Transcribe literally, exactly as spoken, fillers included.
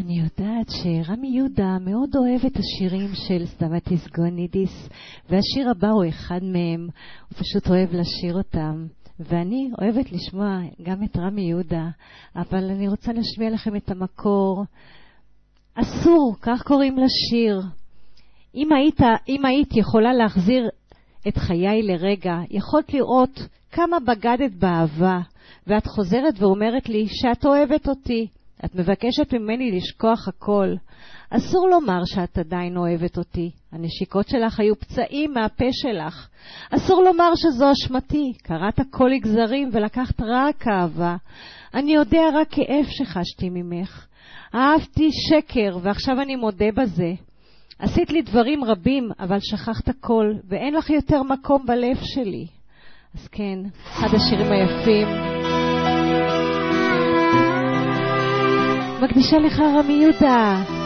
אני יודעת שרמי יהודה מאוד אוהב את השירים של סטמטיס גונידיס, והשיר הבא הוא אחד מהם, הוא פשוט אוהב לשיר אותם. ואני אוהבת לשמוע גם את רמי יהודה, אבל אני רוצה להשמיע לכם את המקור. אסור, כך קוראים לשיר. אם היית, אם היית יכולה להחזיר את חיי לרגע, יכולת לראות כמה בגדת באהבה, ואת חוזרת ואומרת לי שאת אוהבת אותי. את מבקשת ממני לשכוח הכל. אסור לומר שאת עדיין אוהבת אותי. הנשיקות שלך היו פצעים מהפה שלך. אסור לומר שזו אשמתי. קראת כל גזרים ולקחת רק אהבה. אני יודע רק כאב שחשתי ממך. אהבתי שקר ועכשיו אני מודה בזה. עשית לי דברים רבים אבל שכחת הכל ואין לך יותר מקום בלב שלי. אז כן, אחד השירים היפים. מקדישה לך רמי יהודה.